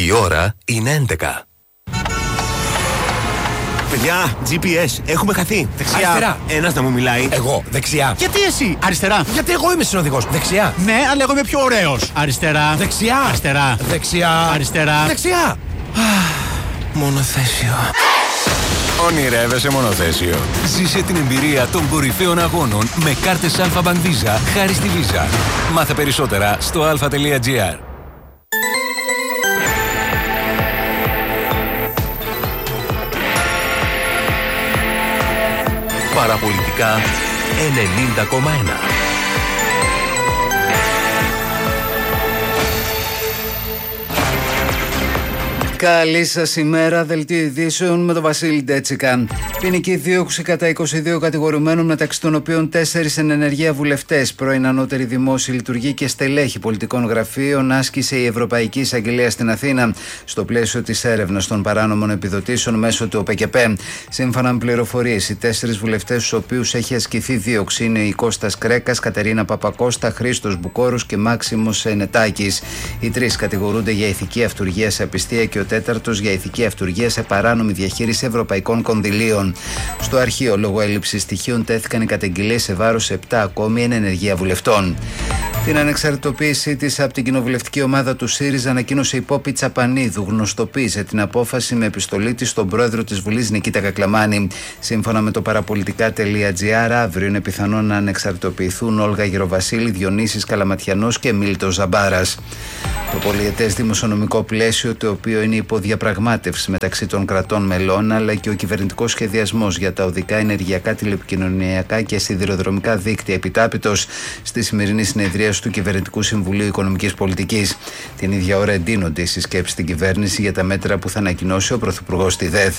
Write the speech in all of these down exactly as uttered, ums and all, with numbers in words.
Η ώρα είναι έντεκα. Παιδιά, τζι πι ες, έχουμε χαθεί. Δεξιά. Αριστερά. Ένας να μου μιλάει. Εγώ, δεξιά. Γιατί εσύ, αριστερά. Γιατί εγώ είμαι συνοδηγός. Δεξιά. Ναι, αλλά εγώ είμαι πιο ωραίος. Αριστερά. Δεξιά. Αριστερά. Δεξιά. Αριστερά. Δεξιά. Μονοθέσιο. Ονειρεύεσαι μονοθέσιο. Ζήσε την εμπειρία των κορυφαίων αγώνων με κάρτες Alpha Bank Visa χάρη στη Visa. Μάθε περισσότερα στο αλφα τελεία τζι άρ. Παραπολιτικά ενενήντα κόμμα ένα. Καλή σας ημέρα, δελτίο ειδήσεων με τον Βασίλη Ντέτσικα. Ποινική δίωξη κατά είκοσι δύο κατηγορουμένων, μεταξύ των οποίων τέσσερις εν ενεργεία βουλευτές, πρώην ανώτεροι δημόσιοι λειτουργοί και στελέχοι πολιτικών γραφείων, άσκησε η Ευρωπαϊκή Εισαγγελία στην Αθήνα στο πλαίσιο της έρευνας των παράνομων επιδοτήσεων μέσω του ΟΠΕΚΕΠΕ. Σύμφωνα με πληροφορίες, οι τέσσερις βουλευτές στους οποίους έχει ασκηθεί δίωξη είναι η Κώστας Κρέκας, Κατερίνα Παπακώστα, Χρήστος Μπουκόρους και Μάξιμος Νετάκης. Οι τρεις κατηγορούνται για ηθική αυτουργία σε απιστία και ο τέταρτος για ηθική αυτουργία σε παράνομη διαχείριση ευρωπαϊκών κονδυλίων. Στο αρχείο, λόγω έλλειψης στοιχείων, τέθηκαν οι καταγγελίες σε βάρος επτά ακόμη εν ενεργεία βουλευτών. Την ανεξαρτητοποίησή της από την κοινοβουλευτική ομάδα του ΣΥΡΙΖΑ ανακοίνωσε η Πόπη Τσαπανίδου. Γνωστοποίησε την απόφαση με επιστολή της στον πρόεδρο της Βουλής Νικήτα Κακλαμάνη. Σύμφωνα με το παραπολιτικά τελεία τζι άρ, αύριο είναι πιθανό να ανεξαρτητοποιηθούν Όλγα Γεροβασίλη, Διονύσης Καλαματιανός και Μίλτος Ζαμπάρας. Το πολυετές δημοσιονομικό πλαίσιο, το οποίο είναι υποδιαπραγμάτευση μεταξύ των κρατών μελών, αλλά και ο κυβερνητικός σχεδιασμός για τα οδικά, ενεργειακά, τηλεπικοινωνιακά και σιδηροδρομικά δίκτυα επιτάπητος στη σημερινή συνεδρία του Κυβερνητικού Συμβουλίου Οικονομικής Πολιτικής. Την ίδια ώρα εντείνονται οι συσκέψεις στην κυβέρνηση για τα μέτρα που θα ανακοινώσει ο Πρωθυπουργός στη ΔΕΘ.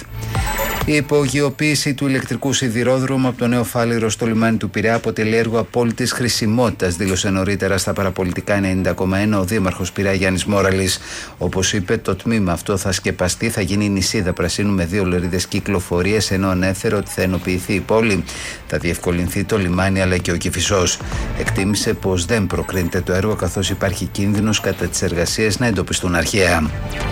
Η υπογειοποίηση του ηλεκτρικού σιδηρόδρομου από το Νέο Φάληρο στο λιμάνι του Πειραιά αποτελεί έργο απόλυτης χρησιμότητας, δήλωσε νωρίτερα στα παραπολιτικά ενενήντα κόμμα ένα ο Δήμαρχος Πειραιά Γιάννης Μόραλης. Όπως είπε, το τμήμα αυτό θα σκεπαστεί, θα γίνει η νησίδα πρασίνου με δύο λωρίδες κυκλοφορίας, ενώ ανέφερε ότι θα ενοποιηθεί η πόλη, θα διευκολυνθεί το λιμάνι αλλά και ο Κηφισός. Εκτίμησε πως δεν προκρίνεται το έργο, καθώς υπάρχει κίνδυνος κατά τις εργασίες να εντοπιστούν αρχαία.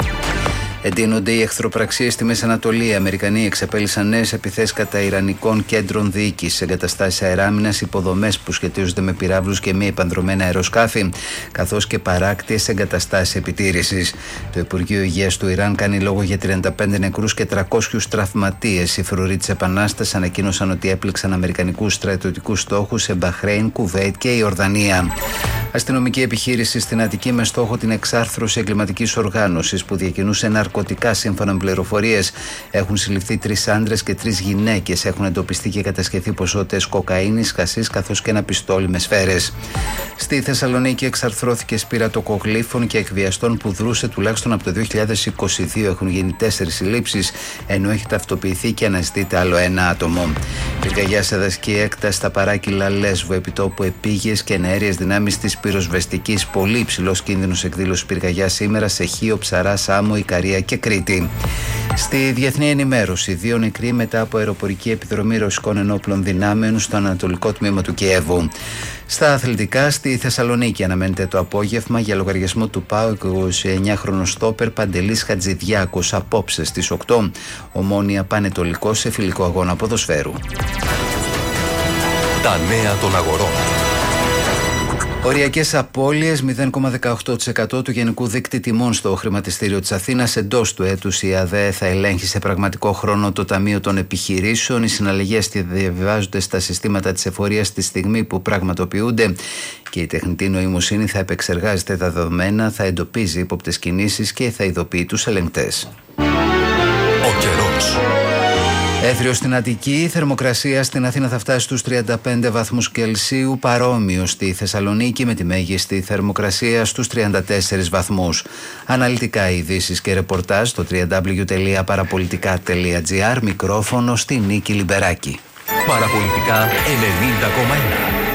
Εντείνονται οι εχθροπραξίες στη Μέση Ανατολή. Οι Αμερικανοί εξεπέλυσαν νέες επιθέσεις κατά ιρανικών κέντρων διοίκησης, εγκαταστάσεις αεράμινας, υποδομές που σχετίζονται με πυράβλους και μη επανδρομένα αεροσκάφη, καθώς και παράκτιες εγκαταστάσεις επιτήρησης. Το Υπουργείο Υγείας του Ιράν κάνει λόγο για τριάντα πέντε νεκρούς και τριακόσιους τραυματίες. Οι φρουροί της Επανάστασης ανακοίνωσαν ότι έπληξαν αμερικανικούς στρατιωτικούς στόχους σε Μπαχρέιν, Κουβέιτ και Ιορδανία. Αστυνομική επιχείρηση στην Αττική με στόχο την εξάρθρωση εγκληματικής οργάνωσης που διακινούσε ναρκωτικά. Σύμφωνα με πληροφορίες, έχουν συλληφθεί τρεις άντρες και τρεις γυναίκες. Έχουν εντοπιστεί και κατασχεθεί ποσότητες κοκαίνης, χασίς καθώς και ένα πιστόλι με σφαίρες. Στη Θεσσαλονίκη εξαρθρώθηκε σπυρατοκογλύφων και εκβιαστών που δρούσε τουλάχιστον από το δύο χιλιάδες είκοσι δύο. Έχουν γίνει τέσσερις συλλήψεις, ενώ έχει ταυτοποιηθεί και αναζητείται άλλο ένα άτομο. Πυρκαγιά σε δασική έκταση στα παράκυλα Λέσβου, επιτόπου επίγειες και εναέριες δυνάμεις της πυροσβεστικής. Πολύ υψηλός κίνδυνος εκδήλωση πυρκαγιά σήμερα σε Χίο, Ψαρά, Σάμο, Ικαρία και Κρήτη. Στη διεθνή ενημέρωση, δύο νεκροί μετά από αεροπορική επιδρομή ρωσικών ενόπλων δυνάμεων στο ανατολικό τμήμα του Κιέβου. Στα αθλητικά, στη Θεσσαλονίκη αναμένεται το απόγευμα για λογαριασμό του ΠΑΟΚ είκοσι εννιάχρονος στόπερ Παντελής Χατζηδιάκος απόψε στις οκτώ. Ομόνοια Πανετολικός σε φιλικό αγώνα ποδοσφαίρου. Τα νέα των αγορών. Οριακές απώλειες μηδέν κόμμα δεκαοκτώ τοις εκατό του γενικού δείκτη τιμών στο χρηματιστήριο της Αθήνας. Εντός του έτους η ΑΔΕ θα ελέγχει σε πραγματικό χρόνο το Ταμείο των Επιχειρήσεων. Οι συναλλαγές διαβιβάζονται στα συστήματα της εφορίας τη στιγμή που πραγματοποιούνται και η τεχνητή νοημοσύνη θα επεξεργάζεται τα δεδομένα, θα εντοπίζει ύποπτες κινήσεις και θα ειδοποιεί τους ελεγκτές. Ο καιρός. Έθριο στην Αττική, η θερμοκρασία στην Αθήνα θα φτάσει στους τριάντα πέντε βαθμούς Κελσίου, παρόμοιο στη Θεσσαλονίκη με τη μέγιστη θερμοκρασία στους τριάντα τέσσερις βαθμούς. Αναλυτικά ειδήσεις και ρεπορτάζ στο double-u double-u double-u τελεία παραπολιτικά τελεία τζι άρ, μικρόφωνο στη Νίκη Λιμπεράκη. Παραπολιτικά ενενήντα κόμμα ένα.